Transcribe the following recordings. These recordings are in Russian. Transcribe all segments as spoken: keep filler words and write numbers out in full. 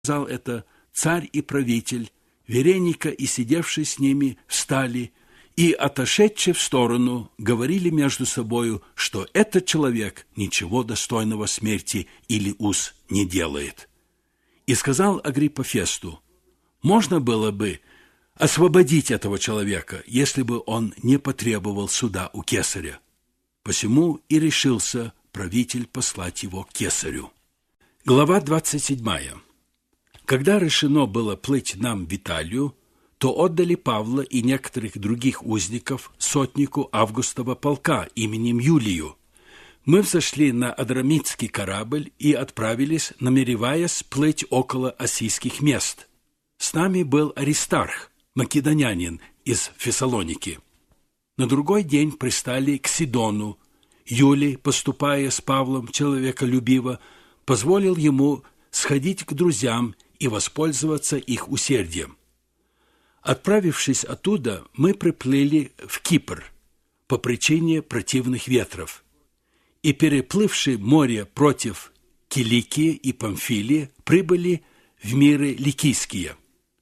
сказал это, царь и правитель, Вереника и сидевший с ними встали и, отошедши в сторону, говорили между собою, что этот человек ничего достойного смерти или уз не делает. И сказал Агриппа Фесту: можно было бы освободить этого человека, если бы он не потребовал суда у кесаря. Посему и решился правитель послать его к кесарю. Глава двадцать седьмая. Когда решено было плыть нам в Италию, то отдали Павла и некоторых других узников сотнику Августова полка именем Юлию. Мы взошли на Адрамитский корабль и отправились, намереваясь плыть около Осийских мест. С нами был Аристарх, македонянин из Фессалоники. На другой день пристали к Сидону. Юлий, поступая с Павлом человеколюбиво, позволил ему сходить к друзьям и воспользоваться их усердием. Отправившись оттуда, мы приплыли в Кипр по причине противных ветров и, переплывши море против Киликии и Памфилии, прибыли в миры Ликийские.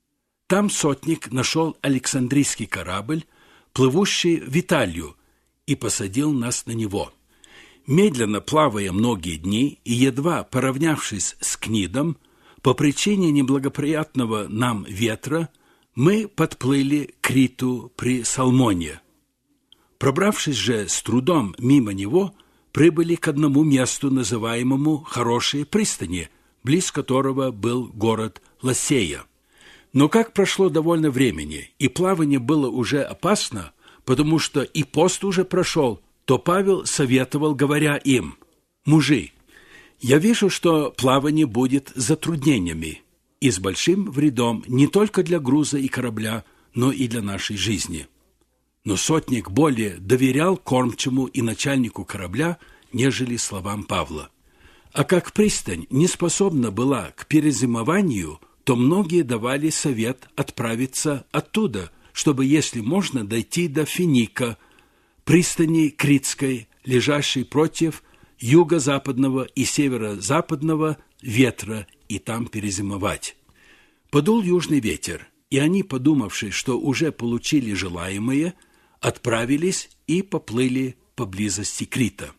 Там сотник нашел Александрийский корабль, плывущий в Италию, и посадил нас на него. Медленно плавая многие дни и едва поравнявшись с Книдом, по причине неблагоприятного нам ветра, мы подплыли к Криту при Салмоне. Пробравшись же с трудом мимо него, прибыли к одному месту, называемому Хорошие пристани, близ которого был город Лассея. Но как прошло довольно времени, и плавание было уже опасно, потому что и пост уже прошел, то Павел советовал, говоря им: «Мужи, я вижу, что плавание будет затруднениями и с большим вредом не только для груза и корабля, но и для нашей жизни». Но сотник более доверял кормчему и начальнику корабля, нежели словам Павла. А как пристань не способна была к перезимованию, то многие давали совет отправиться оттуда, чтобы, если можно, дойти до Финика, пристани Критской, лежащей против юго-западного и северо-западного ветра, и там перезимовать. Подул южный ветер, и они, подумавши, что уже получили желаемое, отправились и поплыли поблизости Крита.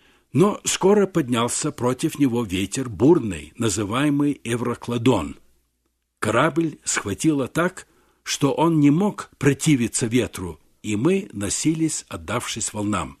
Но скоро поднялся против него ветер бурный, называемый Еврокладон. Корабль схватило так, что он не мог противиться ветру, и мы носились, отдавшись волнам.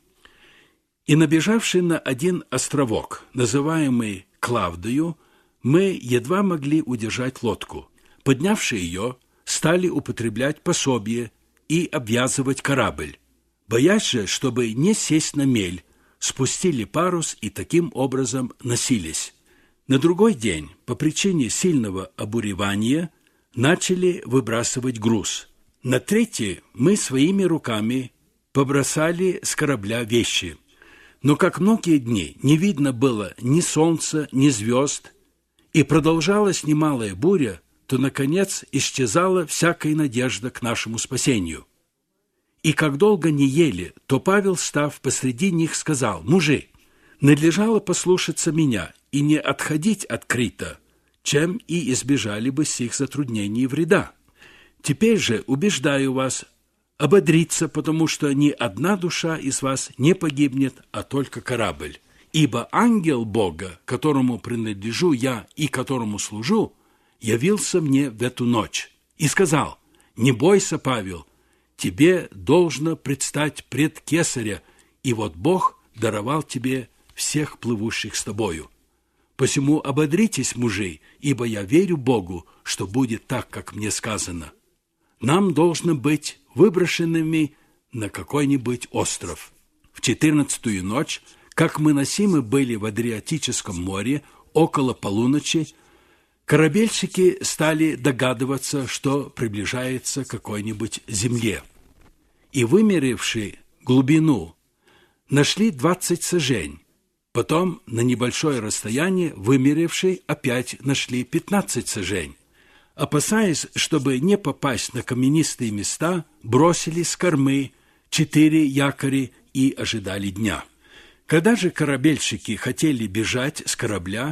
И, набежавши на один островок, называемый Клавдою, мы едва могли удержать лодку. Поднявши ее, стали употреблять пособие и обвязывать корабль. Боясь же, чтобы не сесть на мель, спустили парус и таким образом носились. На другой день, по причине сильного обуревания, начали выбрасывать груз. На третий мы своими руками побросали с корабля вещи. Но как многие дни не видно было ни солнца, ни звезд, и продолжалась немалая буря, то, наконец, исчезала всякая надежда к нашему спасению. И как долго не ели, то Павел, став посреди них, сказал: «Мужи, надлежало послушаться меня и не отходить от Крита, чем и избежали бы сих затруднений и вреда. Теперь же убеждаю вас ободриться, потому что ни одна душа из вас не погибнет, а только корабль. Ибо ангел Бога, которому принадлежу я и которому служу, явился мне в эту ночь и сказал: не бойся, Павел, тебе должно предстать пред кесаря, и вот Бог даровал тебе всех плывущих с тобою. Посему ободритесь, мужи, ибо я верю Богу, что будет так, как мне сказано. Нам должно быть выброшенными на какой-нибудь остров. В четырнадцатую ночь, как мы носимы были в Адриатическом море, около полуночи, корабельщики стали догадываться, что приближается к какой-нибудь земле. И, вымеривши глубину, нашли двадцать сажень. Потом, на небольшое расстояние, вымеривши, опять нашли пятнадцать сажень. Опасаясь, чтобы не попасть на каменистые места, бросили с кормы четыре якоря и ожидали дня. Когда же корабельщики хотели бежать с корабля,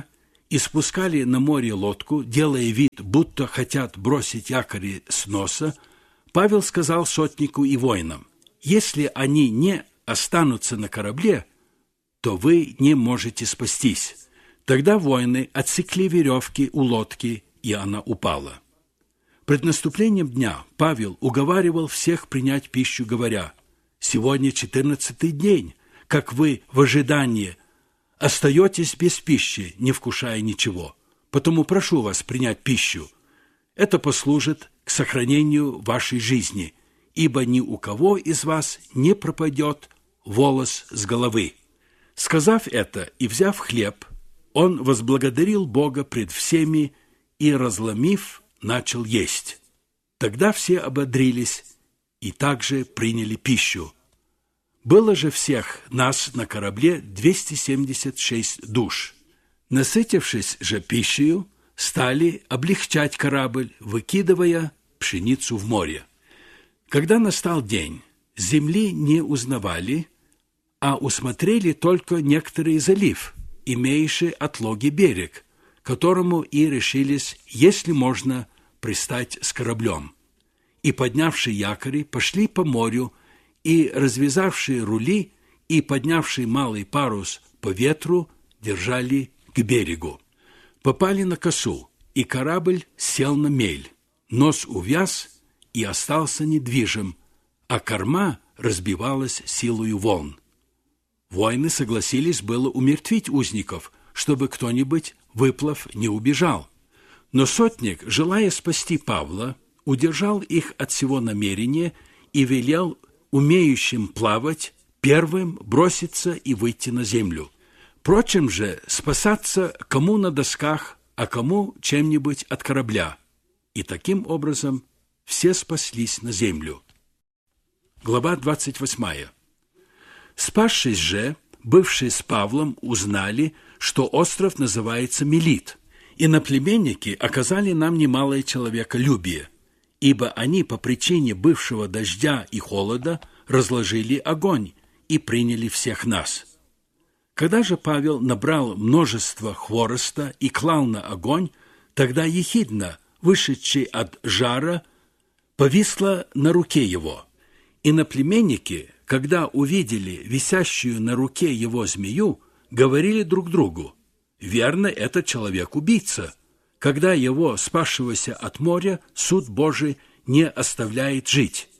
и спускали на море лодку, делая вид, будто хотят бросить якори с носа, Павел сказал сотнику и воинам: «Если они не останутся на корабле, то вы не можете спастись». Тогда воины отсекли веревки у лодки, и она упала. Пред наступлением дня Павел уговаривал всех принять пищу, говоря: «Сегодня четырнадцатый день, как вы в ожидании остаетесь без пищи, не вкушая ничего. Потому прошу вас принять пищу. Это послужит к сохранению вашей жизни, ибо ни у кого из вас не пропадет волос с головы». Сказав это и взяв хлеб, он возблагодарил Бога пред всеми и, разломив, начал есть. Тогда все ободрились и также приняли пищу. Было же всех нас на корабле двести семьдесят шесть душ. Насытившись же пищею, стали облегчать корабль, выкидывая пшеницу в море. Когда настал день, земли не узнавали, а усмотрели только некоторый залив, имеющий отлоги берег, к которому и решились, если можно, пристать с кораблем. И, поднявши якори, пошли по морю, и, развязавшие рули, и поднявший малый парус по ветру, держали к берегу. Попали на косу, и корабль сел на мель, нос увяз и остался недвижим, а корма разбивалась силою волн. Воины согласились было умертвить узников, чтобы кто-нибудь, выплыв, не убежал. Но сотник, желая спасти Павла, удержал их от сего намерения и велел умеющим плавать первым броситься и выйти на землю. Прочим же спасаться кому на досках, а кому чем-нибудь от корабля. И таким образом все спаслись на землю. Глава двадцать восьмая. Спасшись же, бывшие с Павлом узнали, что остров называется Мелит, и иноплеменники оказали нам немалое человеколюбие, ибо они по причине бывшего дождя и холода разложили огонь и приняли всех нас. Когда же Павел набрал множество хвороста и клал на огонь, тогда ехидна, вышедший от жара, повисла на руке его. Иноплеменники, когда увидели висящую на руке его змею, говорили друг другу: «Верно, это человек-убийца. Когда его, спасшегося от моря, суд Божий не оставляет жить».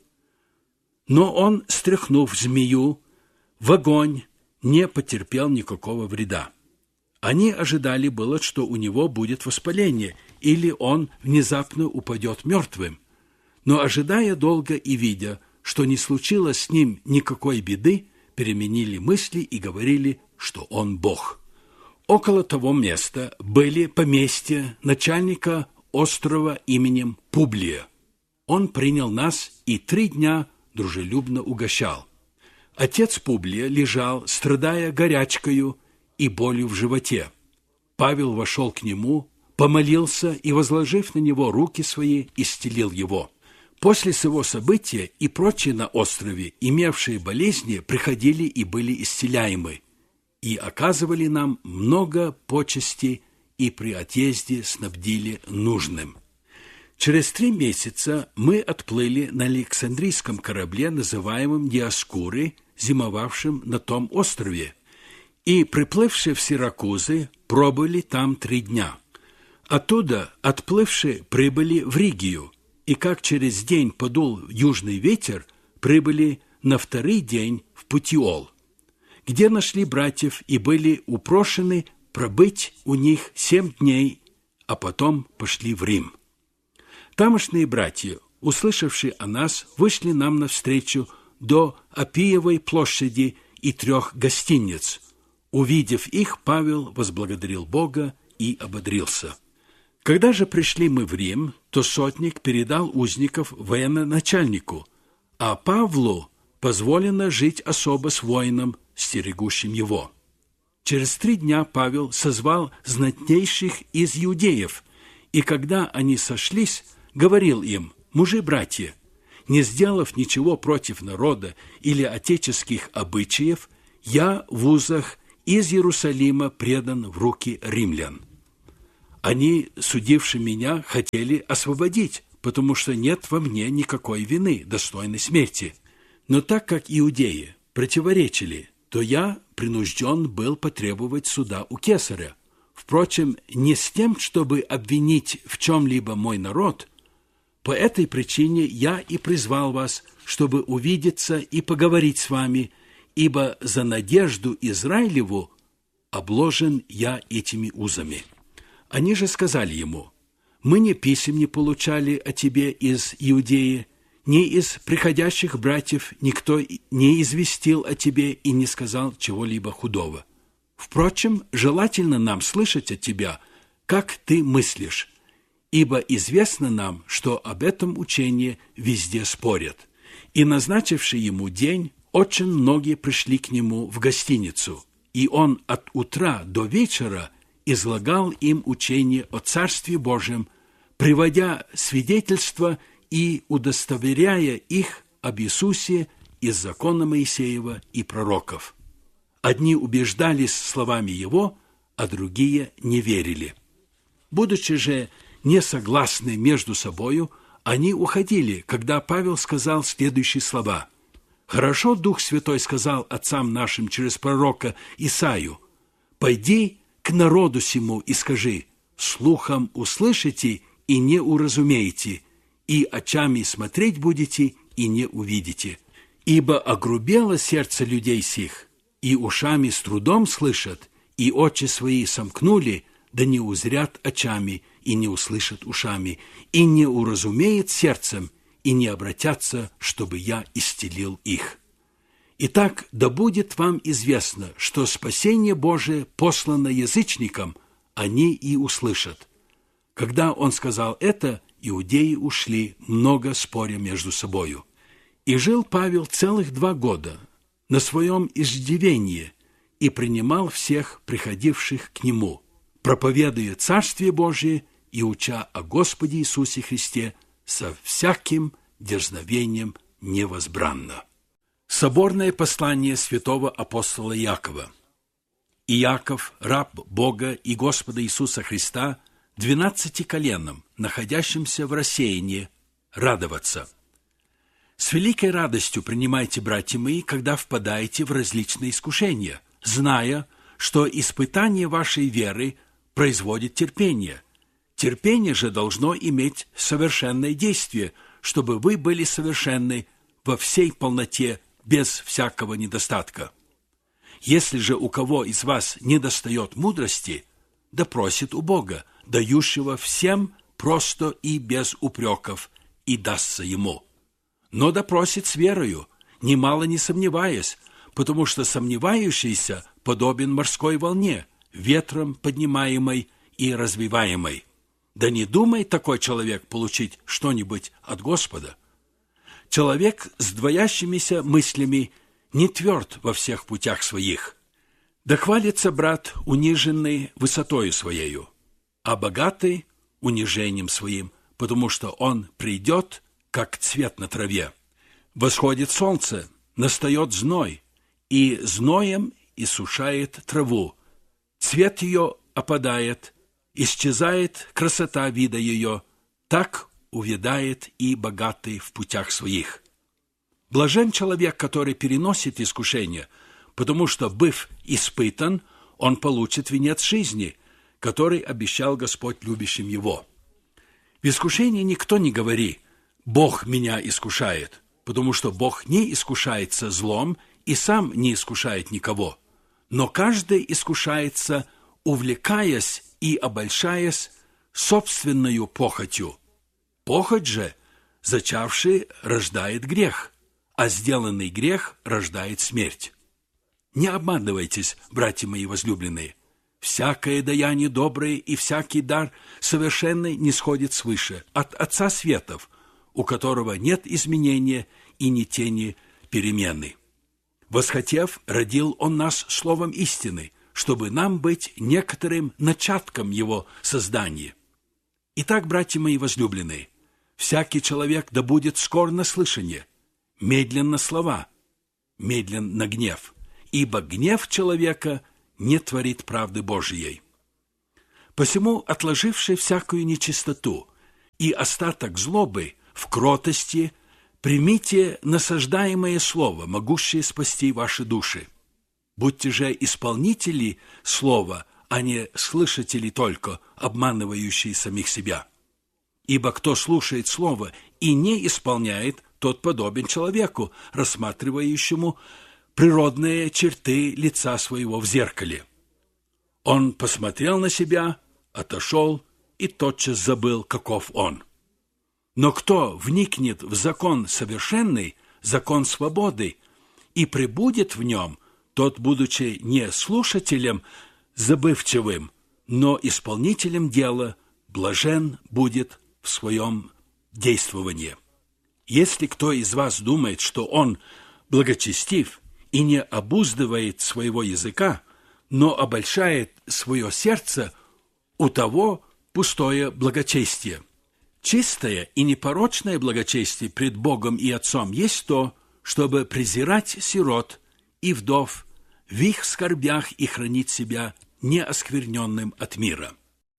Но он, стряхнув змею в огонь, не потерпел никакого вреда. Они ожидали было, что у него будет воспаление, или он внезапно упадет мертвым. Но, ожидая долго и видя, что не случилось с ним никакой беды, переменили мысли и говорили, что он Бог. Около того места были поместья начальника острова именем Публия. Он принял нас и три дня дружелюбно угощал. Отец Публия лежал, страдая горячкою и болью в животе. Павел вошел к нему, помолился и, возложив на него руки свои, исцелил его. После сего события и прочие на острове, имевшие болезни, приходили и были исцеляемы, и оказывали нам много почести, и при отъезде снабдили нужным. Через три месяца мы отплыли на Александрийском корабле, называемом Диоскуры, зимовавшем на том острове, и, приплывши в Сиракузы, пробыли там три дня. Оттуда, отплывши, прибыли в Ригию, и как через день подул южный ветер, прибыли на второй день в Путиол, где нашли братьев и были упрошены пробыть у них семь дней, а потом пошли в Рим. Тамошние братья, услышавшие о нас, вышли нам навстречу до Аппиевой площади и трех гостиниц. Увидев их, Павел возблагодарил Бога и ободрился. Когда же пришли мы в Рим, то сотник передал узников военачальнику, а Павлу позволено жить особо с воином, стерегущим его. Через три дня Павел созвал знатнейших из иудеев, и когда они сошлись, говорил им: «Мужи-братья, не сделав ничего против народа или отеческих обычаев, я в узах из Иерусалима предан в руки римлян. Они, судившие меня, хотели освободить, потому что нет во мне никакой вины, достойной смерти. Но так как иудеи противоречили, то я принужден был потребовать суда у кесаря. Впрочем, не с тем, чтобы обвинить в чем-либо мой народ. По этой причине я и призвал вас, чтобы увидеться и поговорить с вами, ибо за надежду Израилеву обложен я этими узами». Они же сказали ему: «Мы ни писем не получали о тебе из Иудеи, ни из приходящих братьев никто не известил о тебе и не сказал чего-либо худого. Впрочем, желательно нам слышать от тебя, как ты мыслишь, ибо известно нам, что об этом учении везде спорят». И, назначивши ему день, очень многие пришли к нему в гостиницу, и он от утра до вечера излагал им учение о Царстве Божьем, приводя свидетельства и удостоверяя их об Иисусе из закона Моисеева и пророков. Одни убеждались словами его, а другие не верили. Будучи же не согласны между собою, они уходили, когда Павел сказал следующие слова: «Хорошо Дух Святой сказал отцам нашим через пророка Исаию: пойди к народу сему и скажи: слухом услышите и не уразумеете, и очами смотреть будете и не увидите. Ибо огрубело сердце людей сих, и ушами с трудом слышат, и очи свои сомкнули, да не узрят очами, и не услышат ушами, и не уразумеет сердцем, и не обратятся, чтобы я исцелил их. Итак, да будет вам известно, что спасение Божие послано язычникам, они и услышат». Когда он сказал это, иудеи ушли, много споря между собою. И жил Павел целых два года на своем иждивении и принимал всех приходивших к нему, проповедуя Царствие Божие и уча о Господе Иисусе Христе со всяким дерзновением невозбранно. Соборное послание святого апостола Иакова. И Иаков, раб Бога и Господа Иисуса Христа, двенадцати коленам, находящимся в рассеянии, радоваться. С великой радостью принимайте, братья мои, когда впадаете в различные искушения, зная, что испытание вашей веры производит терпение. Терпение же должно иметь совершенное действие, чтобы вы были совершенны во всей полноте, без всякого недостатка. Если же у кого из вас недостает мудрости, да просит у Бога, дающего всем просто и без упреков, и дастся ему. Но да просит с верою, немало не сомневаясь, потому что сомневающийся подобен морской волне, ветром поднимаемой и развиваемой. Да не думай такой человек получить что-нибудь от Господа. Человек с двоящимися мыслями не тверд во всех путях своих. Да хвалится брат униженный высотою своею, а богатый унижением своим, потому что он придет, как цвет на траве. Восходит солнце, настает зной, и зноем иссушает траву. Цвет ее опадает, исчезает красота вида ее, так увядает и богатый в путях своих. Блажен человек, который переносит искушение, потому что, быв испытан, он получит венец жизни, который обещал Господь любящим его. В искушении никто не говори: «Бог меня искушает», потому что Бог не искушается злом и сам не искушает никого. Но каждый искушается, увлекаясь и обольщаясь собственною похотью. Похоть же, зачавший, рождает грех, а сделанный грех рождает смерть. Не обманывайтесь, братья мои возлюбленные. Всякое даяние доброе и всякий дар совершенный нисходит свыше, от Отца Светов, у которого нет изменения и ни тени перемены. Восхотев, родил Он нас словом истины, чтобы нам быть некоторым начатком Его создания. Итак, братья мои возлюбленные, всякий человек да будет скор на слышание, медлен на слова, медлен на гнев, ибо гнев человека не творит правды Божией. Посему, отложивши всякую нечистоту и остаток злобы в кротости, примите насаждаемое слово, могущее спасти ваши души. Будьте же исполнители слова, а не слышатели только, обманывающие самих себя. Ибо кто слушает слово и не исполняет, тот подобен человеку, рассматривающему природные черты лица своего в зеркале. Он посмотрел на себя, отошел и тотчас забыл, каков он. Но кто вникнет в закон совершенный, закон свободы, и пребудет в нем, тот, будучи не слушателем забывчивым, но исполнителем дела, блажен будет в своем действовании. Если кто из вас думает, что он благочестив и не обуздывает своего языка, но обольщает свое сердце, у того пустое благочестие. Чистое и непорочное благочестие пред Богом и Отцом есть то, чтобы презирать сирот и вдов в их скорбях и хранить себя неоскверненным от мира.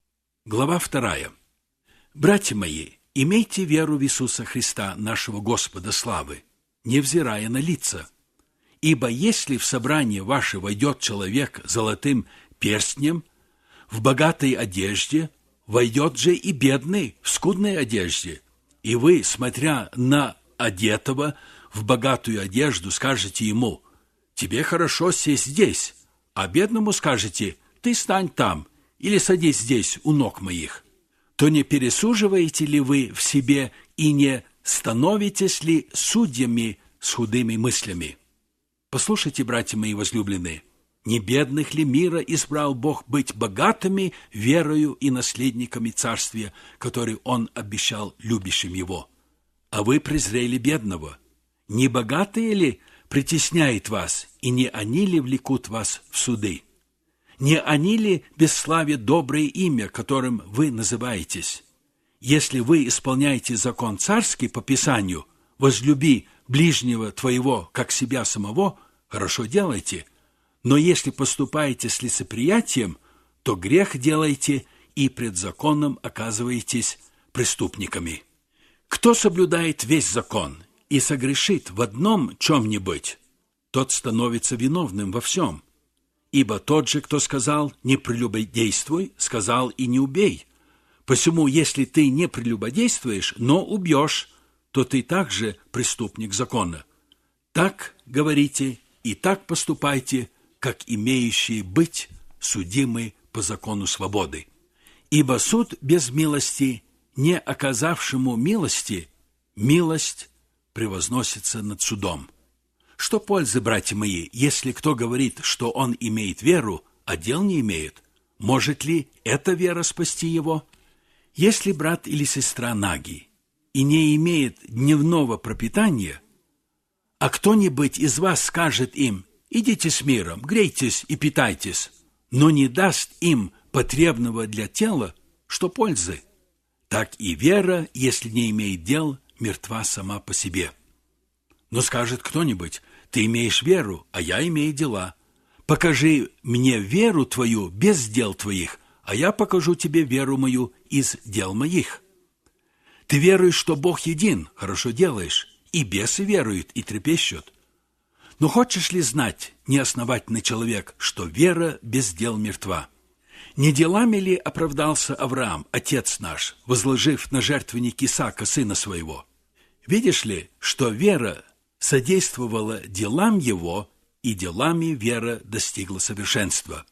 Глава вторая. Братья мои, имейте веру в Иисуса Христа, нашего Господа славы, невзирая на лица. Ибо если в собрание ваше войдет человек золотым перстнем, в богатой одежде, войдет же и бедный в скудной одежде, и вы, смотря на одетого в богатую одежду, скажете ему: «Тебе хорошо сесть здесь», а бедному скажете: «Ты стань там или садись здесь у ног моих», то не пересуживаете ли вы в себе и не становитесь ли судьями с худыми мыслями? Послушайте, братья мои возлюбленные, не бедных ли мира избрал Бог быть богатыми верою и наследниками царствия, который Он обещал любящим Его? А вы презрели бедного. Не богатые ли притесняет вас, и не они ли влекут вас в суды? Не они ли бесславят доброе имя, которым вы называетесь? Если вы исполняете закон царский по Писанию, возлюби ближнего твоего, как себя самого, хорошо делайте. Но если поступаете с лицеприятием, то грех делаете и пред законом оказываетесь преступниками. Кто соблюдает весь закон и согрешит в одном чем-нибудь, тот становится виновным во всем. Ибо тот же, кто сказал «не прелюбодействуй», сказал и «не убей». Посему, если ты не прелюбодействуешь, но убьешь, то ты также преступник закона. Так говорите и так поступайте, как имеющие быть судимы по закону свободы. Ибо суд без милости, не оказавшему милости, милость превозносится над судом. Что пользы, братья мои, если кто говорит, что он имеет веру, а дел не имеет? Может ли эта вера спасти его? Если брат или сестра наги и не имеет дневного пропитания, а кто-нибудь из вас скажет им: «Идите с миром, грейтесь и питайтесь», но не даст им потребного для тела, что пользы? Так и вера, если не имеет дел, мертва сама по себе. Но скажет кто-нибудь: «Ты имеешь веру, а я имею дела. Покажи мне веру твою без дел твоих, а я покажу тебе веру мою из дел моих». Ты веруешь, что Бог един, хорошо делаешь, и бесы веруют и трепещут. Но хочешь ли знать, неосновательный человек, что вера без дел мертва? Не делами ли оправдался Авраам, отец наш, возложив на жертвенник Исаака, сына своего? Видишь ли, что вера содействовала делам его, и делами вера достигла совершенства.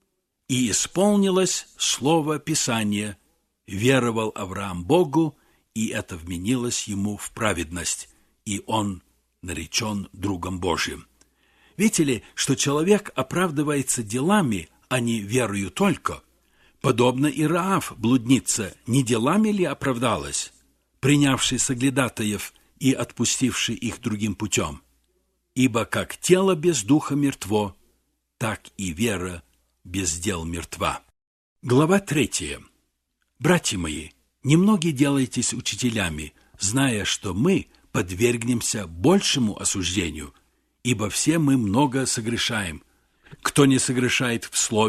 И исполнилось слово Писания: веровал Авраам Богу, и это вменилось ему в праведность, и он наречен другом Божьим. Видите ли, что человек оправдывается делами, а не верою только? Подобно и Раав, блудница, не делами ли оправдалась, принявший соглядатаев и отпустивший их другим путем? Ибо как тело без духа мертво, так и вера без дел мертва. Глава третья. Братья мои, немногие делайтесь учителями, зная, что мы подвергнемся большему осуждению, ибо все мы много согрешаем. Кто не согрешает в слове,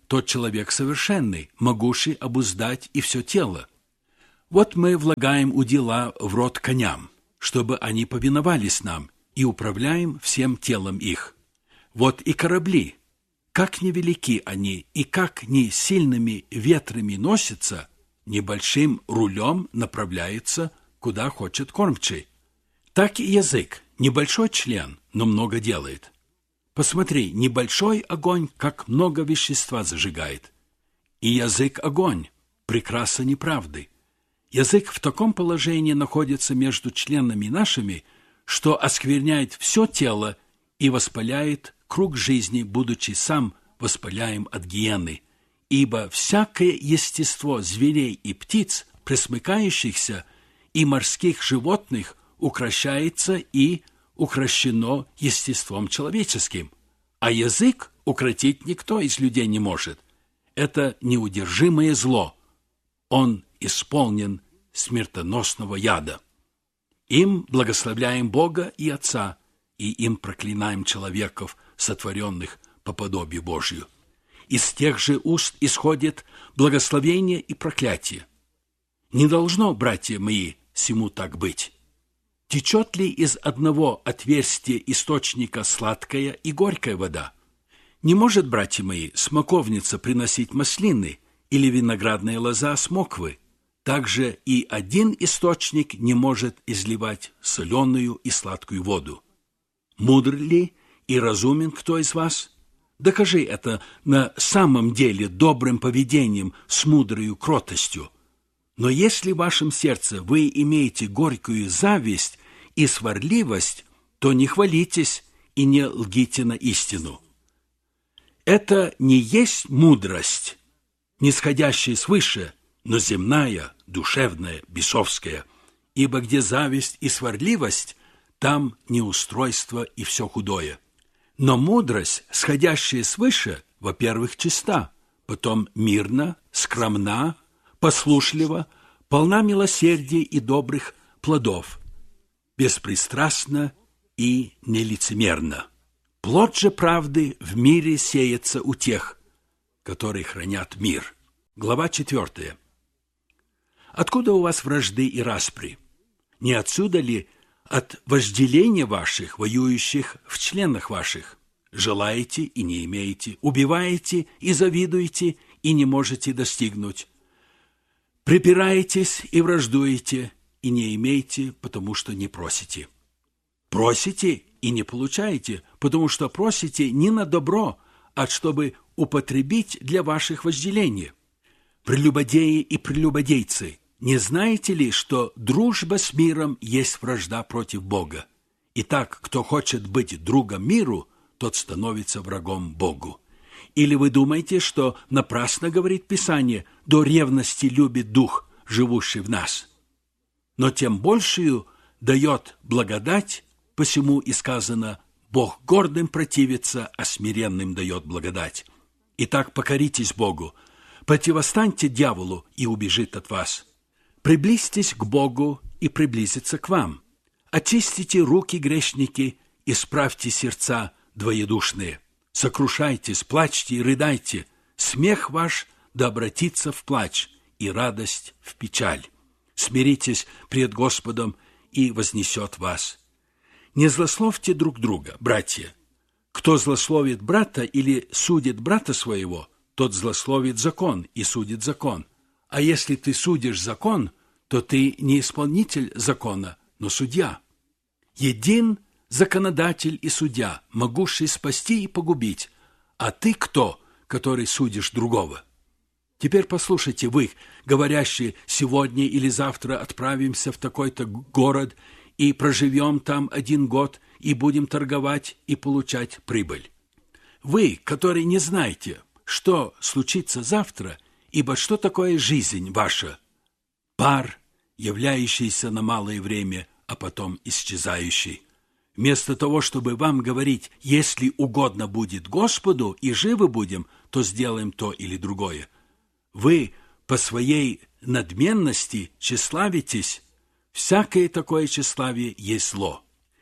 тот человек совершенный, могущий обуздать и все тело. Вот мы влагаем удила в рот коням, чтобы они повиновались нам, и управляем всем телом их. Вот и корабли, как невелики они, и как ни сильными ветрами носятся, небольшим рулем направляется, куда хочет кормчий. Так и язык, небольшой член, но много делает. Посмотри, небольшой огонь, как много вещества зажигает. И язык – огонь, прекраса неправды. Язык в таком положении находится между членами нашими, что оскверняет все тело и воспаляет круг жизни, будучи сам воспаляем от гиены. Ибо всякое естество зверей и птиц, пресмыкающихся, и морских животных укрощается и укрощено естеством человеческим, а язык укротить никто из людей не может. Это неудержимое зло. Он исполнен смертоносного яда. Им благословляем Бога и Отца, и им проклинаем человеков, сотворенных по подобию Божию. Из тех же уст исходит благословение и проклятие. Не должно, братья мои, сему так быть. Течет ли из одного отверстия источника сладкая и горькая вода? Не может, братья мои, смоковница приносить маслины или виноградная лоза смоквы. Также и один источник не может изливать соленую и сладкую воду. Мудр ли и разумен кто из вас? Докажи это на самом деле добрым поведением с мудрою кротостью. Но если в вашем сердце вы имеете горькую зависть и сварливость, то не хвалитесь и не лгите на истину. Это не есть мудрость, нисходящая свыше, но земная, душевная, бесовская, ибо где зависть и сварливость, там неустройство и все худое. Но мудрость, сходящая свыше, во-первых, чиста, потом мирна, скромна, послушлива, полна милосердия и добрых плодов, беспристрастна и нелицемерна. Плод же правды в мире сеется у тех, которые хранят мир. Глава четвертая. Откуда у вас вражды и распри? Не отсюда ли от вожделения ваших, воюющих в членах ваших? Желаете и не имеете, убиваете и завидуете и не можете достигнуть. Припираетесь и враждуете, и не имеете, потому что не просите. Просите и не получаете, потому что просите не на добро, а чтобы употребить для ваших вожделений. Прелюбодеи и прелюбодейцы, не знаете ли, что дружба с миром есть вражда против Бога? Итак, кто хочет быть другом миру, тот становится врагом Богу. Или вы думаете, что напрасно говорит Писание, до ревности любит Дух, живущий в нас? Но тем большую дает благодать, посему и сказано, Бог гордым противится, а смиренным дает благодать. Итак, покоритесь Богу, противостаньте дьяволу, и убежит от вас. Приблизьтесь к Богу, и приблизится к вам. Очистите руки, грешники, исправьте сердца двоедушные. Сокрушайтесь, плачьте и рыдайте. Смех ваш да обратится в плач, и радость в печаль. Смиритесь пред Господом, и вознесет вас. Не злословьте друг друга, братья. Кто злословит брата или судит брата своего, тот злословит закон и судит закон. А если ты судишь закон, то ты не исполнитель закона, но судья. Един законодатель и судья, могущий спасти и погубить. А ты кто, который судишь другого? Теперь послушайте вы, говорящие, сегодня или завтра отправимся в такой-то город и проживем там один год и будем торговать и получать прибыль. Вы, которые не знаете, что случится завтра, ибо что такое жизнь ваша? Пар, являющийся на малое время, а потом исчезающий. Вместо того, чтобы вам говорить, если угодно будет Господу и живы будем, то сделаем то или другое. Вы по своей надменности тщеславитесь, всякое такое тщеславие есть зло.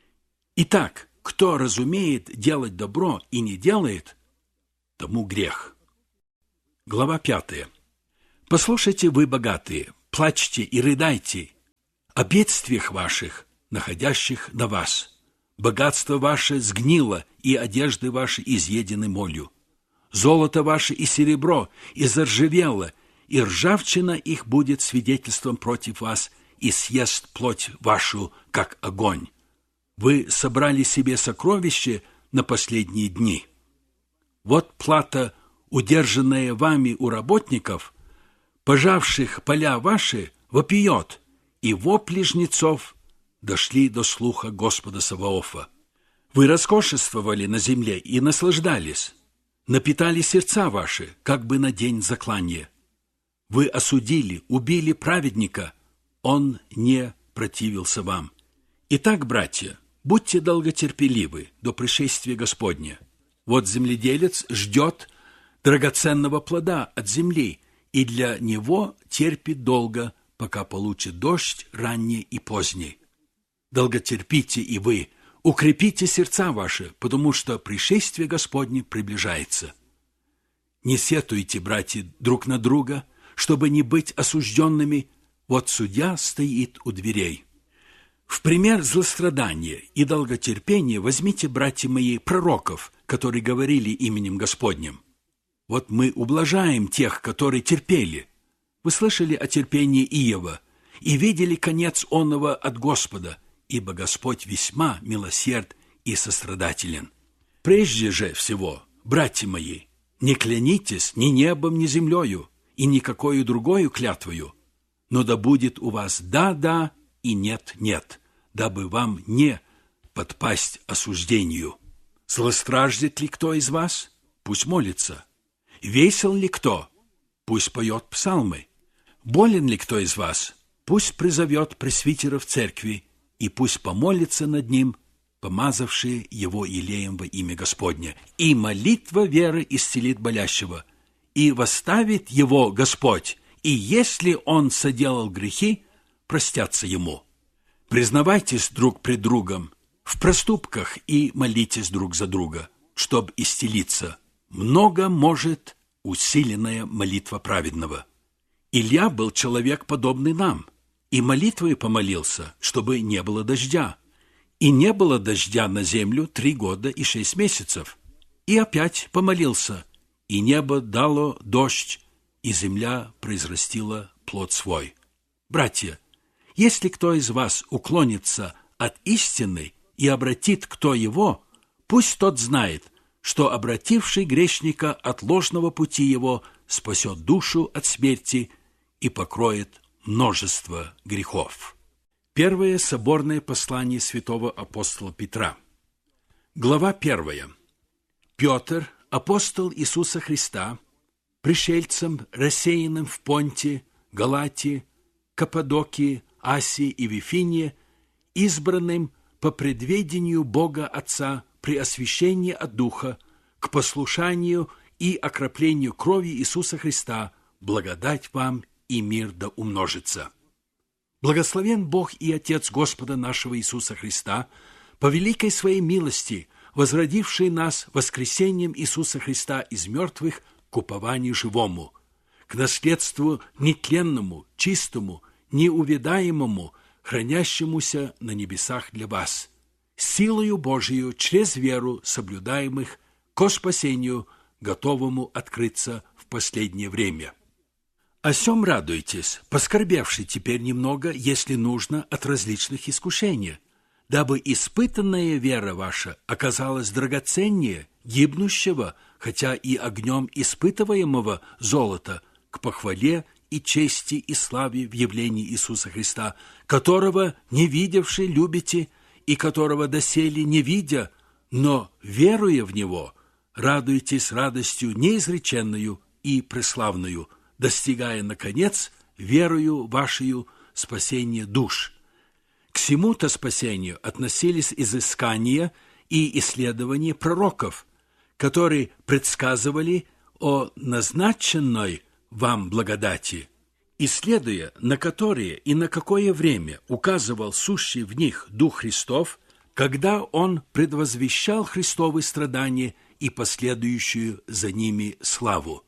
Итак, кто разумеет делать добро и не делает, тому грех. Глава пятая. «Послушайте вы, богатые, плачьте и рыдайте о бедствиях ваших, находящих на вас. Богатство ваше сгнило, и одежды ваши изъедены молью. Золото ваше и серебро изржавело, и ржавчина их будет свидетельством против вас, и съест плоть вашу, как огонь. Вы собрали себе сокровище на последние дни. Вот плата, удержанная вами у работников, пожавших поля ваши, вопиет, и вопли жнецов дошли до слуха Господа Саваофа. Вы роскошествовали на земле и наслаждались, напитали сердца ваши, как бы на день заклания. Вы осудили, убили праведника, он не противился вам. Итак, братья, будьте долготерпеливы до пришествия Господня. Вот земледелец ждет драгоценного плода от земли, и для него терпит долго, пока получит дождь ранний и поздний. Долготерпите и вы, укрепите сердца ваши, потому что пришествие Господне приближается. Не сетуйте, братья, друг на друга, чтобы не быть осужденными. Вот судья стоит у дверей. В пример злострадания и долготерпения возьмите, братья мои, пророков, которые говорили именем Господним. Вот мы ублажаем тех, которые терпели. Вы слышали о терпении Иова и видели конец онного от Господа, ибо Господь весьма милосерд и сострадателен. Прежде же всего, братья мои, не клянитесь ни небом, ни землею, и никакою другою клятвою, но да будет у вас «да-да» и «нет-нет», дабы вам не подпасть осуждению. Злостраждет ли кто из вас? Пусть молится. Весел ли кто? Пусть поет псалмы. Болен ли кто из вас? Пусть призовет пресвитера в церкви, и пусть помолится над ним, помазавшие его елеем во имя Господне. И молитва веры исцелит болящего, и восставит его Господь, и если он соделал грехи, простятся ему. Признавайтесь друг пред другом в проступках и молитесь друг за друга, чтоб исцелиться. Много может усиленная молитва праведного. Илья был человек, подобный нам, и молитвой помолился, чтобы не было дождя. И не было дождя на землю три года и шесть месяцев. И опять помолился, и небо дало дождь, и земля произрастила плод свой. Братья, если кто из вас уклонится от истины и обратит кто его, пусть тот знает, что обративший грешника от ложного пути его спасет душу от смерти и покроет множество грехов. Первое соборное послание святого апостола Петра. Глава первая. Петр, апостол Иисуса Христа, пришельцам, рассеянным в Понте, Галатии, Каппадокии, Асии и Вифинии, избранным по предведению Бога Отца при освящении от Духа, к послушанию и окроплению крови Иисуса Христа, благодать вам и мир да умножится. Благословен Бог и Отец Господа нашего Иисуса Христа, по великой своей милости, возродивший нас воскресением Иисуса Христа из мертвых к упованию живому, к наследству нетленному, чистому, неувядаемому, хранящемуся на небесах для вас, силою Божию через веру соблюдаемых ко спасению, готовому открыться в последнее время. О сем радуйтесь, поскорбевши теперь немного, если нужно, от различных искушений, дабы испытанная вера ваша оказалась драгоценнее гибнущего, хотя и огнем испытываемого золота, к похвале и чести и славе в явлении Иисуса Христа, которого не видевши любите, и которого доселе не видя, но веруя в Него, радуйтесь радостью неизреченную и преславную, достигая, наконец, верою вашею спасения душ. К сему-то спасению относились изыскания и исследования пророков, которые предсказывали о назначенной вам благодати, исследуя, на которые и на какое время указывал сущий в них Дух Христов, когда Он предвозвещал Христовы страдания и последующую за ними славу.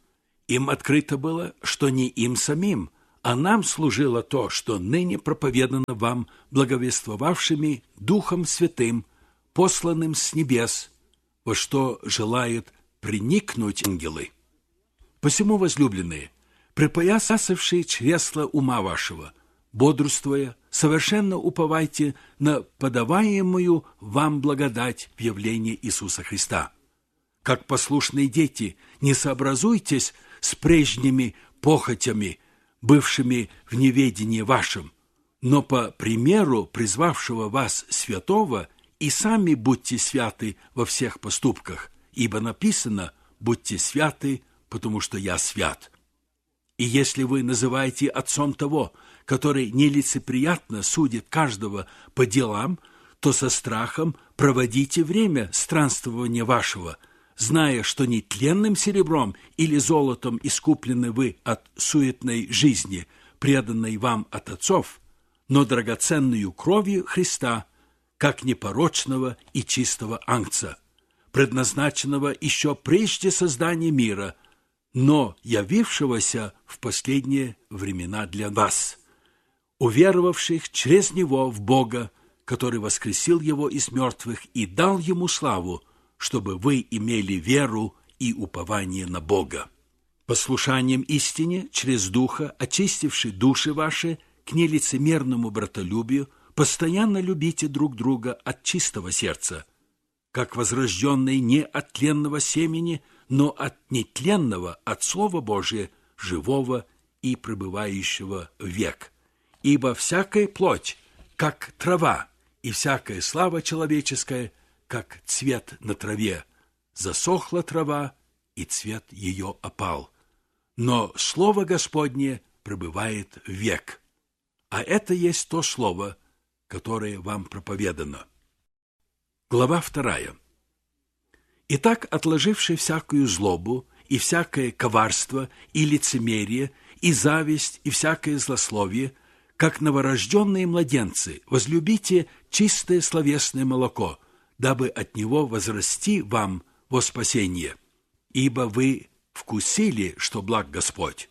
Им открыто было, что не им самим, а нам служило то, что ныне проповедано вам благовествовавшими Духом Святым, посланным с небес, во что желают приникнуть ангелы. Посему, возлюбленные, припоясавшие чресла ума вашего, бодрствуя, совершенно уповайте на подаваемую вам благодать в явлении Иисуса Христа. Как послушные дети, не сообразуйтесь с прежними похотями, бывшими в неведении вашем, но по примеру призвавшего вас святого и сами будьте святы во всех поступках, ибо написано: «Будьте святы, потому что я свят». И если вы называете отцом того, который нелицеприятно судит каждого по делам, то со страхом проводите время странствования вашего, зная, что не тленным серебром или золотом искуплены вы от суетной жизни, преданной вам от отцов, но драгоценную кровью Христа, как непорочного и чистого ангца, предназначенного еще прежде создания мира, но явившегося в последние времена для вас, уверовавших через Него в Бога, который воскресил Его из мертвых и дал Ему славу, чтобы вы имели веру и упование на Бога. Послушанием истине, через Духа, очистивший души ваши к нелицемерному братолюбию, постоянно любите друг друга от чистого сердца, как возрожденные не от тленного семени, но от нетленного, от Слова Божия, живого и пребывающего век. Ибо всякая плоть, как трава, и всякая слава человеческая, как цвет на траве. Засохла трава, и цвет ее опал. Но Слово Господне пребывает век. А это есть то Слово, которое вам проповедано. Глава вторая. Итак, отложивши всякую злобу, и всякое коварство, и лицемерие, и зависть, и всякое злословие, как новорожденные младенцы, возлюбите чистое словесное молоко, дабы от него возрасти вам во спасение, ибо вы вкусили, что благ Господь.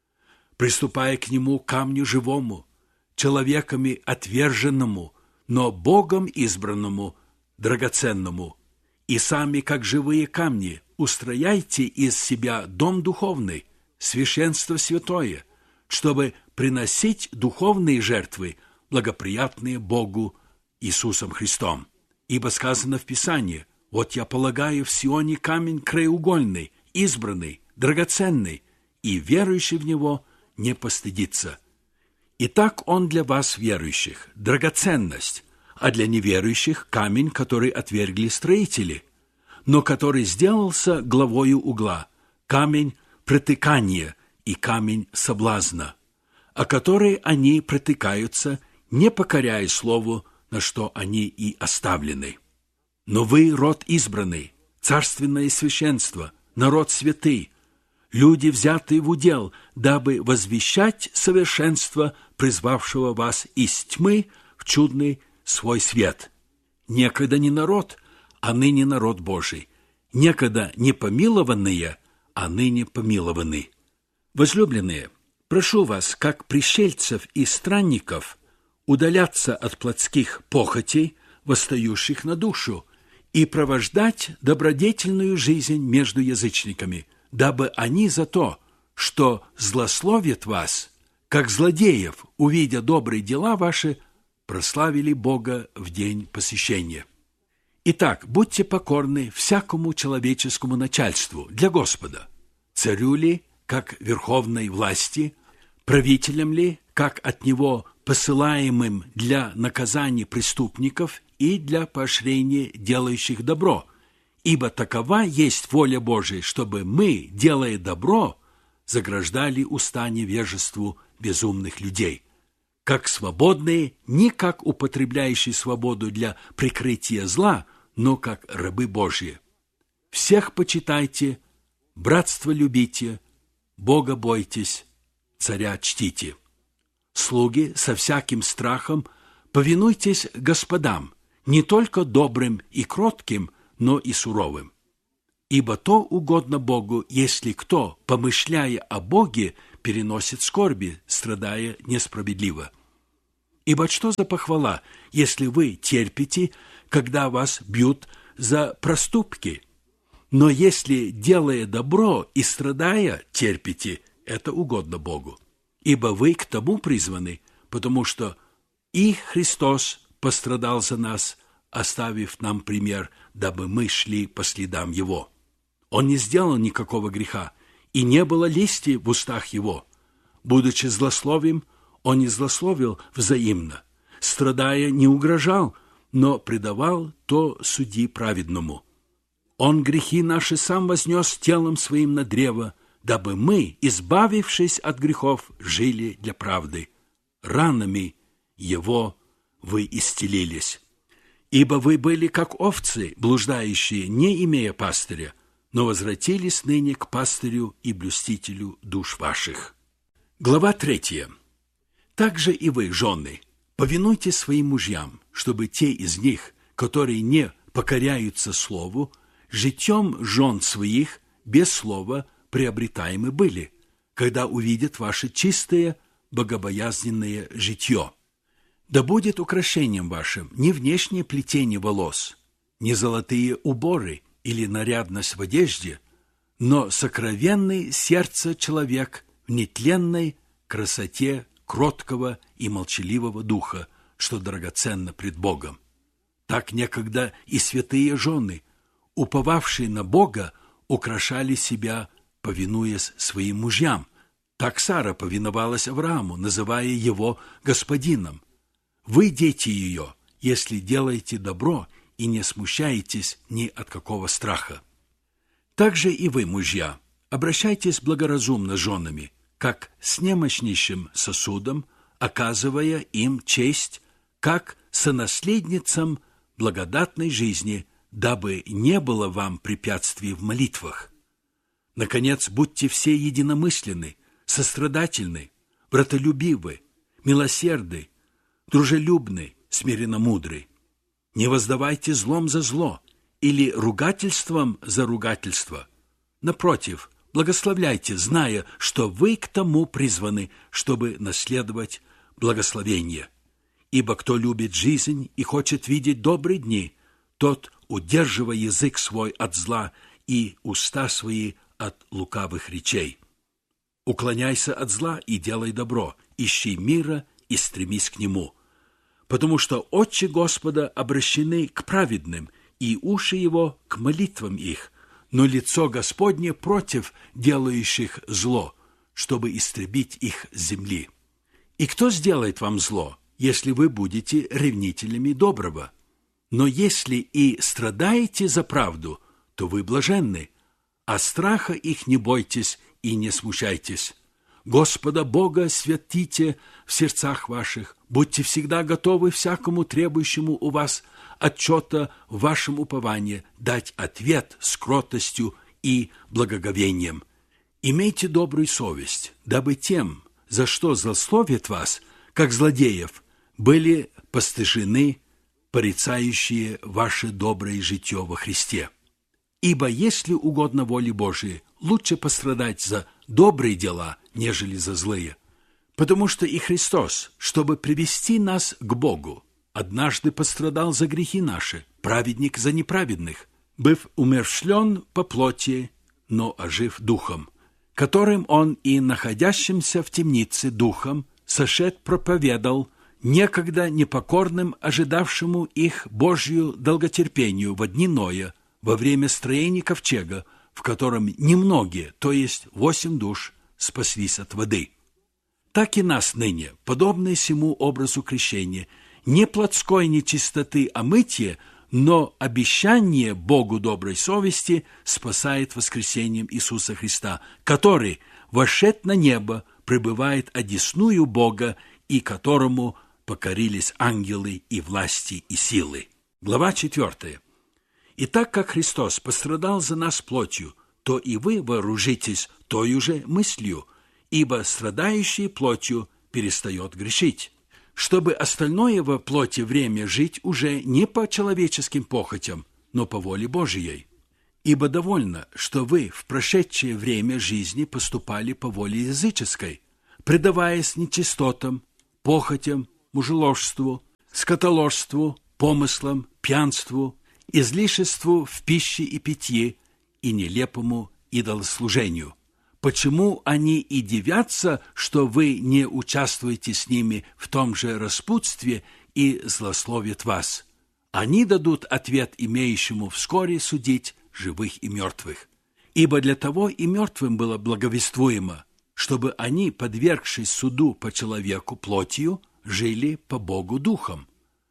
Приступая к нему камню живому, человеками отверженному, но Богом избранному, драгоценному, и сами, как живые камни, устрояйте из себя дом духовный, священство святое, чтобы приносить духовные жертвы, благоприятные Богу Иисусом Христом. Ибо сказано в Писании: «Вот я полагаю в Сионе камень краеугольный, избранный, драгоценный, и верующий в него не постыдится». Итак, он для вас, верующих, драгоценность, а для неверующих камень, который отвергли строители, но который сделался главою угла, камень протыкания и камень соблазна, о который они протыкаются, не покоряя слову, на что они и оставлены. Но вы род избранный, царственное священство, народ святый, люди, взятые в удел, дабы возвещать совершенство призвавшего вас из тьмы в чудный свой свет. Некогда не народ, а ныне народ Божий, некогда не помилованные, а ныне помилованы. Возлюбленные, прошу вас, как пришельцев и странников, удаляться от плотских похотей, восстающих на душу, и провождать добродетельную жизнь между язычниками, дабы они за то, что злословят вас, как злодеев, увидя добрые дела ваши, прославили Бога в день посещения. Итак, будьте покорны всякому человеческому начальству для Господа, царю ли, как верховной власти, правителям ли, как от него посылаемым для наказания преступников и для поощрения делающих добро, ибо такова есть воля Божия, чтобы мы, делая добро, заграждали уста невежеству безумных людей, как свободные, не как употребляющие свободу для прикрытия зла, но как рабы Божьи. Всех почитайте, братство любите, Бога бойтесь, царя чтите. Слуги, со всяким страхом повинуйтесь господам, не только добрым и кротким, но и суровым. Ибо то угодно Богу, если кто, помышляя о Боге, переносит скорби, страдая несправедливо. Ибо что за похвала, если вы терпите, когда вас бьют за проступки? Но если, делая добро и страдая, терпите, это угодно Богу. Ибо вы к тому призваны, потому что и Христос пострадал за нас, оставив нам пример, дабы мы шли по следам Его. Он не сделал никакого греха, и не было лести в устах Его. Будучи злословием, Он не злословил взаимно, страдая, не угрожал, но предавал то судьи праведному. Он грехи наши сам вознес телом своим на древо, дабы мы, избавившись от грехов, жили для правды. Ранами Его вы исцелились. Ибо вы были как овцы, блуждающие, не имея пастыря, но возвратились ныне к пастырю и блюстителю душ ваших. Глава третья. Также и вы, жены, повинуйтесь своим мужьям, чтобы те из них, которые не покоряются слову, житьем жен своих без слова приобретаемы были, когда увидят ваше чистое, богобоязненное житье. Да будет украшением вашим не внешнее плетение волос, не золотые уборы или нарядность в одежде, но сокровенный сердце человек в нетленной красоте кроткого и молчаливого духа, что драгоценно пред Богом. Так некогда и святые жены, уповавшие на Бога, украшали себя, повинуясь своим мужьям. Так Сара повиновалась Аврааму, называя его господином. Вы, дети ее, если делаете добро и не смущаетесь ни от какого страха. Также и вы, мужья, обращайтесь благоразумно с женами, как с немощнейшим сосудом, оказывая им честь, как сонаследницам благодатной жизни, дабы не было вам препятствий в молитвах. Наконец, будьте все единомысленны, сострадательны, братолюбивы, милосердны, дружелюбны, смиренно мудры. Не воздавайте злом за зло или ругательством за ругательство. Напротив, благословляйте, зная, что вы к тому призваны, чтобы наследовать благословение. Ибо кто любит жизнь и хочет видеть добрые дни, тот, удерживая язык свой от зла и уста свои от лукавых речей. Уклоняйся от зла и делай добро, ищи мира и стремись к нему. Потому что очи Господа обращены к праведным, и уши его к молитвам их, но лицо Господне против делающих зло, чтобы истребить их с земли. И кто сделает вам зло, если вы будете ревнителями доброго? Но если и страдаете за правду, то вы блаженны, а страха их не бойтесь и не смущайтесь. Господа Бога святите в сердцах ваших, будьте всегда готовы всякому требующему у вас отчета в вашем уповании дать ответ с кротостью и благоговением. Имейте добрую совесть, дабы тем, за что злословят вас, как злодеев, были постыжены порицающие ваше доброе житье во Христе. Ибо если угодно воле Божией, лучше пострадать за добрые дела, нежели за злые. Потому что и Христос, чтобы привести нас к Богу, однажды пострадал за грехи наши, праведник за неправедных, быв умерщвлен по плоти, но ожив духом, которым он и находящимся в темнице духом сошед проповедал некогда непокорным, ожидавшему их Божью долготерпению во дни Ноя, во время строения ковчега, в котором немногие, то есть восемь душ, спаслись от воды. Так и нас ныне, подобное сему образу крещения, не плотской нечистоты омытие, но обещание Богу доброй совести спасает воскресением Иисуса Христа, который, вошед на небо, пребывает одесную Бога и которому покорились ангелы и власти и силы. Глава четвертая. И так как Христос пострадал за нас плотью, то и вы вооружитесь той же мыслью, ибо страдающий плотью перестает грешить, чтобы остальное во плоти время жить уже не по человеческим похотям, но по воле Божией. Ибо довольно, что вы в прошедшее время жизни поступали по воле языческой, предаваясь нечистотам, похотям, мужеложству, скотоложству, помыслам, пьянству, излишеству в пище и питье и нелепому идолослужению. Почему они и дивятся, что вы не участвуете с ними в том же распутстве и злословят вас? Они дадут ответ имеющему вскоре судить живых и мертвых. Ибо для того и мертвым было благовествуемо, чтобы они, подвергшись суду по человеку плотью, жили по Богу духом.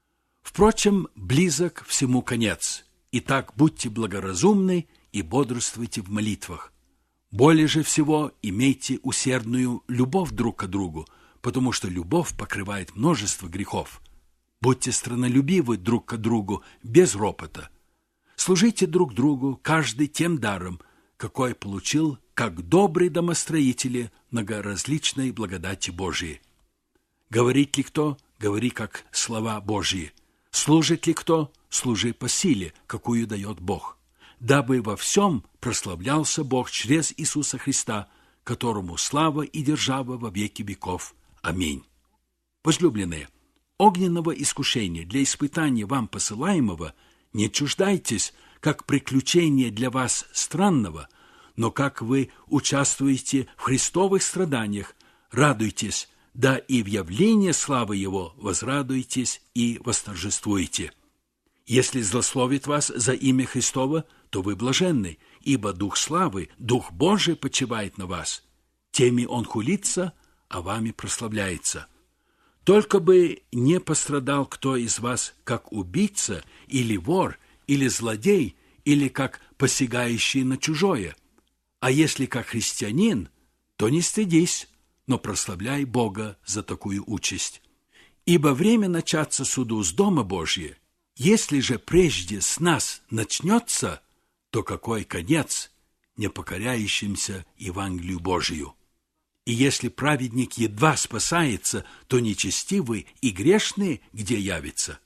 Впрочем, близок всему конец. Итак, будьте благоразумны и бодрствуйте в молитвах. Более же всего имейте усердную любовь друг к другу, потому что любовь покрывает множество грехов. Будьте страннолюбивы друг к другу без ропота. Служите друг другу, каждый тем даром, какой получил, как добрые домостроители многоразличной благодати Божией. Говорит ли кто, говори как слова Божьи. Служит ли кто, служи по силе, какую дает Бог. Дабы во всем прославлялся Бог через Иисуса Христа, которому слава и держава во веки веков. Аминь. Возлюбленные, огненного искушения для испытания вам посылаемого не чуждайтесь, как приключение для вас странного, но как вы участвуете в христовых страданиях, радуйтесь, да и в явлении славы Его возрадуйтесь и восторжествуйте. Если злословит вас за имя Христово, то вы блаженны, ибо Дух славы, Дух Божий почивает на вас. Теми Он хулится, а вами прославляется. Только бы не пострадал кто из вас, как убийца, или вор, или злодей, или как посягающий на чужое. А если как христианин, то не стыдись, но прославляй Бога за такую участь. Ибо время начаться суду с Дома Божия. Если же прежде с нас начнется, то какой конец непокоряющимся Евангелию Божию? И если праведник едва спасается, то нечестивый и грешный где явится?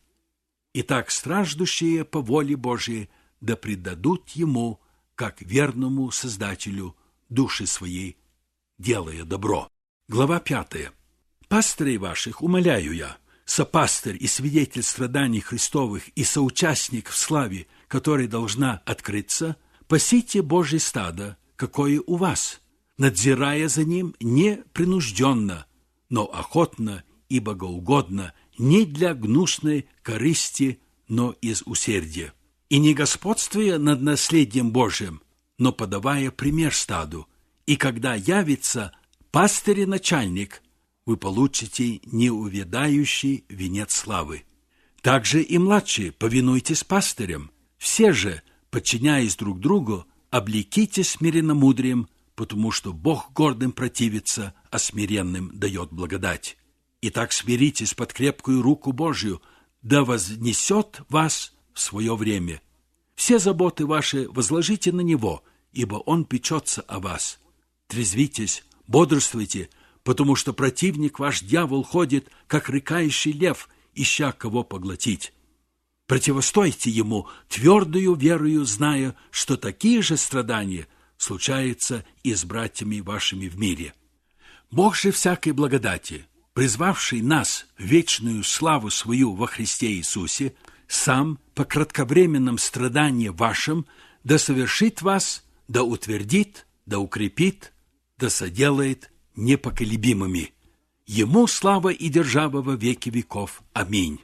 Итак, страждущие по воле Божией да предадут Ему, как верному Создателю, души своей, делая добро. Глава пятая. Пастырей ваших умоляю я, сопастырь и свидетель страданий Христовых и соучастник в славе, которая должна открыться, пасите Божье стадо, какое у вас, надзирая за ним не принужденно, но охотно и богоугодно, не для гнусной корысти, но из усердия. И не господствуя над наследием Божьим, но подавая пример стаду. И когда явится пастырь и начальник, вы получите неувядающий венец славы. Также и младшие повинуйтесь пастырям. Все же, подчиняясь друг другу, облекитесь смиренномудрием, потому что Бог гордым противится, а смиренным дает благодать. Итак, смиритесь под крепкую руку Божью, да вознесет вас в свое время. Все заботы ваши возложите на Него, ибо Он печется о вас. Трезвитесь, бодрствуйте, потому что противник ваш дьявол ходит, как рыкающий лев, ища кого поглотить. Противостойте ему твердою верою, зная, что такие же страдания случаются и с братьями вашими в мире. Бог же всякой благодати, призвавший нас в вечную славу свою во Христе Иисусе, сам по кратковременном страдании вашем да совершит вас, да утвердит, да укрепит, да соделает непоколебимыми. Ему слава и держава во веки веков. Аминь.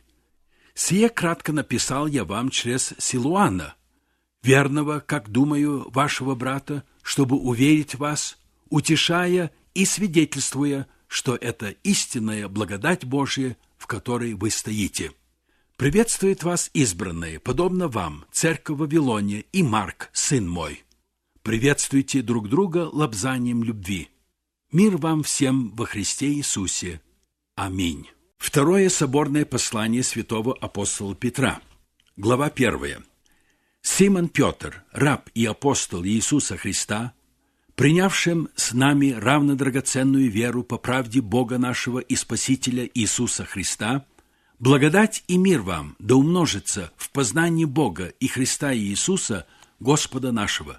Сие кратко написал я вам через Силуана, верного, как думаю, вашего брата, чтобы уверить вас, утешая и свидетельствуя, что это истинная благодать Божия, в которой вы стоите. Приветствует вас избранные, подобно вам, церковь в Вавилоне и Марк, сын мой. Приветствуйте друг друга лобзанием любви. Мир вам всем во Христе Иисусе. Аминь. Второе соборное послание святого апостола Петра. Глава первая. Симон Петр, раб и апостол Иисуса Христа, принявшим с нами равнодрагоценную веру по правде Бога нашего и Спасителя Иисуса Христа, благодать и мир вам да умножится в познании Бога и Христа Иисуса Господа нашего.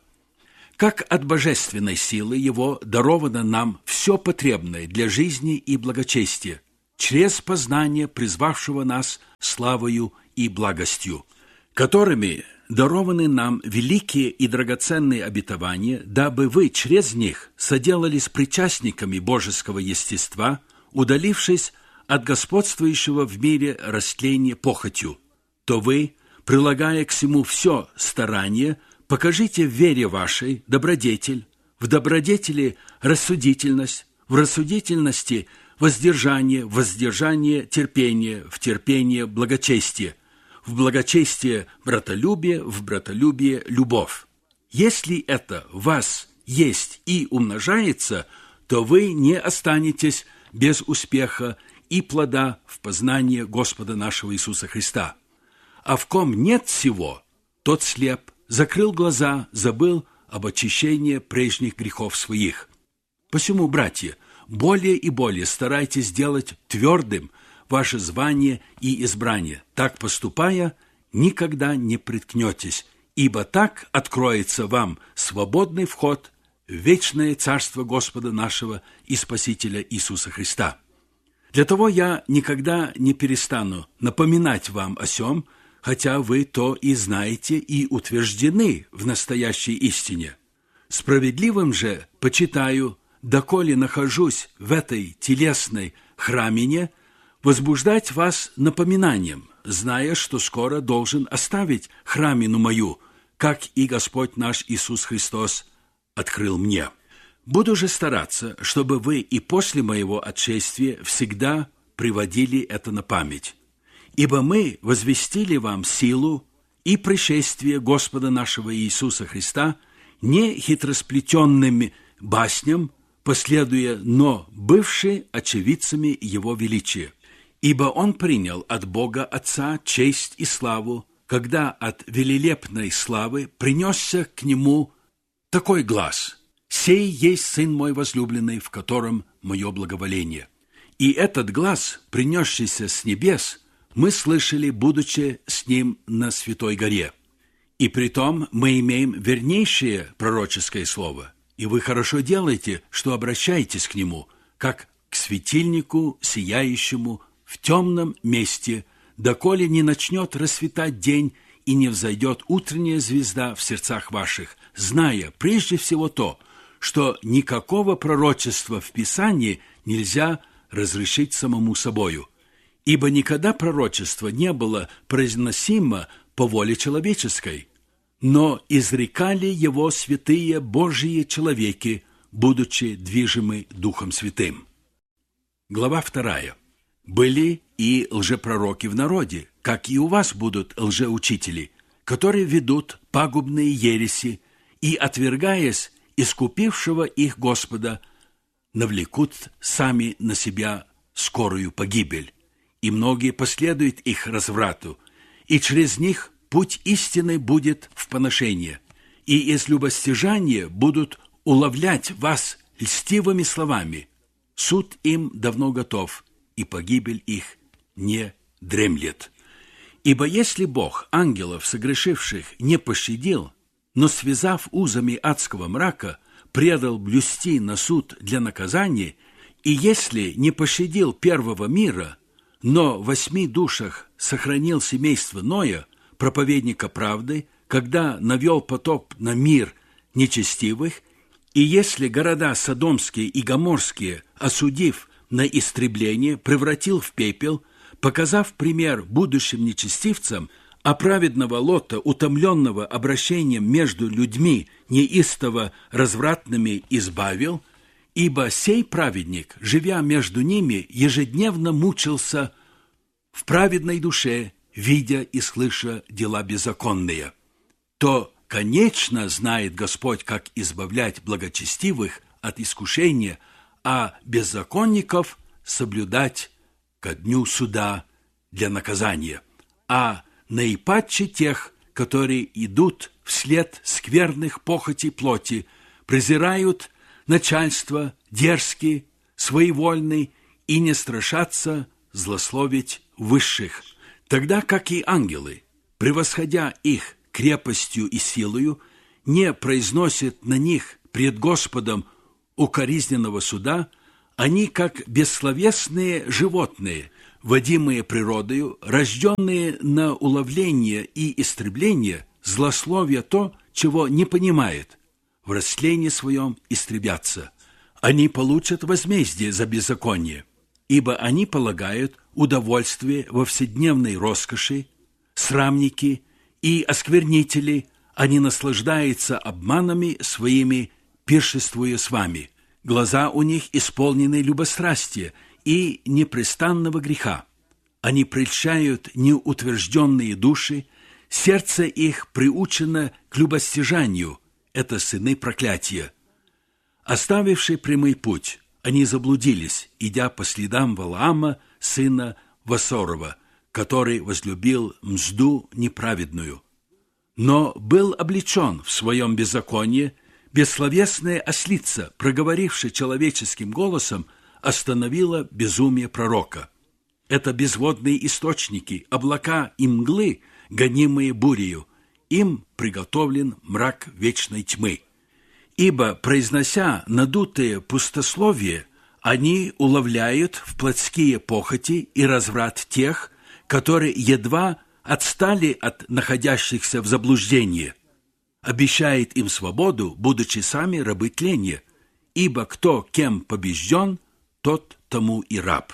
Как от божественной силы Его даровано нам все потребное для жизни и благочестия, через познание призвавшего нас славою и благостью, которыми дарованы нам великие и драгоценные обетования, дабы вы через них соделались причастниками божеского естества, удалившись от господствующего в мире растления похотью, то вы, прилагая к всему все старание, покажите в вере вашей добродетель, в добродетели рассудительность, в рассудительности воздержание, в воздержание терпение, в терпение благочестие, в благочестие братолюбие, в братолюбие любовь. Если это в вас есть и умножается, то вы не останетесь без успеха и плода в познании Господа нашего Иисуса Христа. А в ком нет всего, тот слеп, закрыл глаза, забыл об очищении прежних грехов своих. Посему, братья, более и более старайтесь сделать твердым ваше звание и избрание. Так поступая, никогда не приткнетесь, ибо так откроется вам свободный вход в вечное царство Господа нашего и Спасителя Иисуса Христа. Для того я никогда не перестану напоминать вам о сем, хотя вы то и знаете и утверждены в настоящей истине. Справедливым же почитаю, доколе нахожусь в этой телесной храмине, возбуждать вас напоминанием, зная, что скоро должен оставить храмину мою, как и Господь наш Иисус Христос открыл мне. Буду же стараться, чтобы вы и после моего отшествия всегда приводили это на память. Ибо мы возвестили вам силу и пришествие Господа нашего Иисуса Христа не хитросплетенными басням, последуя, но бывшие очевидцами Его величия. Ибо Он принял от Бога Отца честь и славу, когда от велелепной славы принесся к Нему такой глас: «Сей есть Сын мой возлюбленный, в котором мое благоволение». И этот глас, принесшийся с небес, мы слышали, будучи с Ним на Святой горе. И притом мы имеем вернейшее пророческое слово, и вы хорошо делаете, что обращаетесь к Нему, как к светильнику, сияющему в темном месте, доколе не начнет расцветать день и не взойдет утренняя звезда в сердцах ваших, зная прежде всего то, что никакого пророчества в Писании нельзя разрешить самому собою, ибо никогда пророчество не было произносимо по воле человеческой, но изрекали его святые Божьи человеки, будучи движимы Духом Святым. Глава вторая. Были и лжепророки в народе, как и у вас будут лжеучители, которые ведут пагубные ереси и, отвергаясь искупившего их Господа, навлекут сами на себя скорую погибель, и многие последуют их разврату, и через них путь истины будет в поношение, и из любостяжания будут уловлять вас льстивыми словами. Суд им давно готов, и погибель их не дремлет. Ибо если Бог ангелов, согрешивших, не пощадил, но, связав узами адского мрака, предал блюсти на суд для наказания, и если не пощадил первого мира, но в восьми душах сохранил семейство Ноя, проповедника правды, когда навел потоп на мир нечестивых, и если города Содомские и Гоморские, осудив на истребление, превратил в пепел, показав пример будущим нечестивцам, а праведного Лота, утомленного обращением между людьми, неистово развратными избавил, ибо сей праведник, живя между ними, ежедневно мучился в праведной душе, видя и слыша дела беззаконные, то, конечно, знает Господь, как избавлять благочестивых от искушения, а беззаконников соблюдать ко дню суда для наказания, а наипаче тех, которые идут вслед скверных похотей плоти, презирают начальство, дерзкие, своевольны и не страшатся злословить высших, тогда как и ангелы, превосходя их крепостью и силою, не произносит на них пред Господом укоризненного суда, они как бессловесные животные, водимые природою, рожденные на уловление и истребление, злословие то, чего не понимает, в растлении своем истребятся. Они получат возмездие за беззаконие, ибо они полагают удовольствие во вседневной роскоши, срамники и осквернители, они наслаждаются обманами своими, пиршествуя с вами. Глаза у них исполнены любострастия и непрестанного греха. Они прельщают неутвержденные души, сердце их приучено к любостяжанию, это сыны проклятия. Оставивши прямой путь, они заблудились, идя по следам Валаама, сына Васорова, который возлюбил мзду неправедную. Но был облечен в своем беззаконии. Бессловесная ослица, проговорившая человеческим голосом, остановила безумие пророка. Это безводные источники, облака и мглы, гонимые бурею. Им приготовлен мрак вечной тьмы. Ибо, произнося надутые пустословие, они уловляют в плотские похоти и разврат тех, которые едва отстали от находящихся в заблуждении. Обещает им свободу, будучи сами рабы тления, ибо кто кем побежден, тот тому и раб.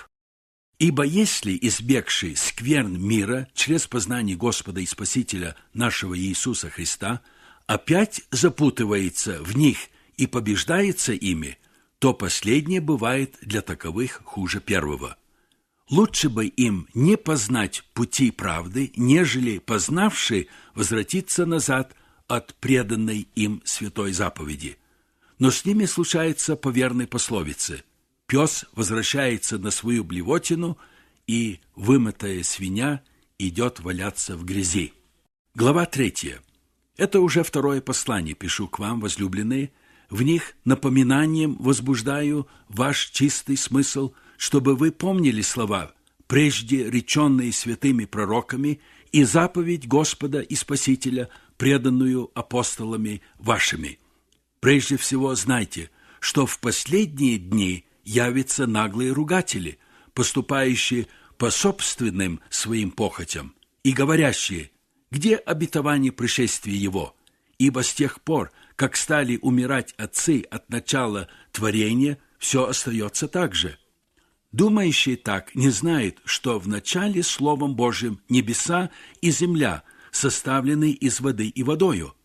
Ибо если избегший скверн мира через познание Господа и Спасителя нашего Иисуса Христа опять запутывается в них и побеждается ими, то последнее бывает для таковых хуже первого. Лучше бы им не познать пути правды, нежели, познавши, возвратиться назад от преданной им святой заповеди. Но с ними случается по верной пословице: пес возвращается на свою блевотину, и вымытая свинья идет валяться в грязи. Глава третья. Это уже второе послание пишу к вам, возлюбленные. В них напоминанием возбуждаю ваш чистый смысл, чтобы вы помнили слова, прежде реченные святыми пророками, и заповедь Господа и Спасителя, преданную апостолами вашими. Прежде всего знайте, что в последние дни явятся наглые ругатели, поступающие по собственным своим похотям, и говорящие: где обетование пришествия его? Ибо с тех пор, как стали умирать отцы от начала творения, все остается так же. Думающие так не знают, что в начале Словом Божьим небеса и земля составлены из воды и водою.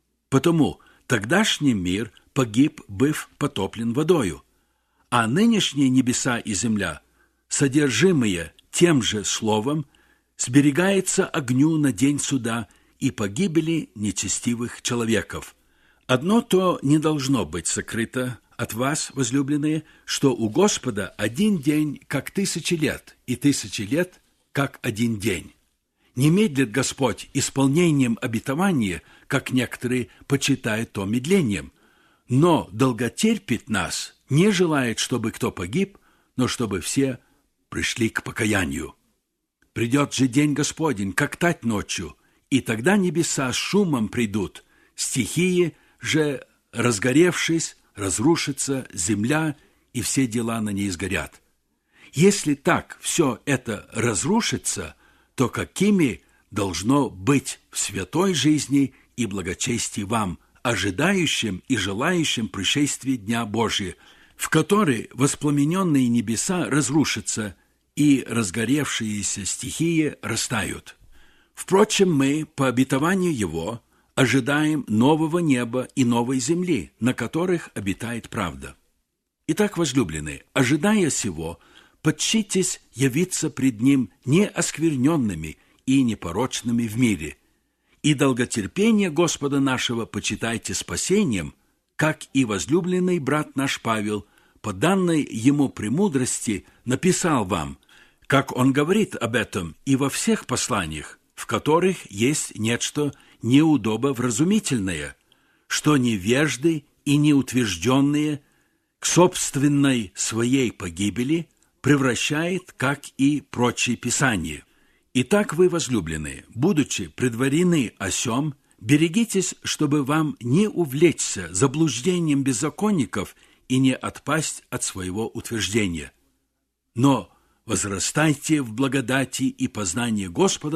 Потому тогдашний мир погиб, быв потоплен водою, а нынешние небеса и земля, содержимые тем же Словом, сберегается огню на день суда и погибели нечестивых человеков. Одно то не должно быть сокрыто от вас, возлюбленные, что у Господа один день, как тысячи лет, и тысячи лет, как один день. Не медлит Господь исполнением обетования, как некоторые почитают то медлением, но долготерпит нас, не желает, чтобы кто погиб, но чтобы все пришли к покаянию. Придет же день Господень, как тать ночью, и тогда небеса с шумом придут, стихии же, разгоревшись, разрушится земля, и все дела на ней сгорят. Если так все это разрушится, то какими должно быть в святой жизни и благочестии вам, ожидающим и желающим пришествия Дня Божия, в который воспламененные небеса разрушатся, и разгоревшиеся стихии растают. Впрочем, мы, по обетованию Его, ожидаем нового неба и новой земли, на которых обитает правда. Итак, возлюбленные, ожидая сего, подчитесь явиться пред Ним неоскверненными и непорочными в мире, и долготерпение Господа нашего почитайте спасением, как и возлюбленный брат наш Павел, по данной ему премудрости, написал вам, как он говорит об этом и во всех посланиях, в которых есть нечто неудобовразумительное, что невежды и неутвержденные к собственной своей погибели превращает, как и прочие писания. Итак, вы, возлюбленные, будучи предварены о сем, Берегитесь, чтобы вам не увлечься заблуждением беззаконников и не отпасть от своего утверждения. Но возрастайте в благодати и познании Господа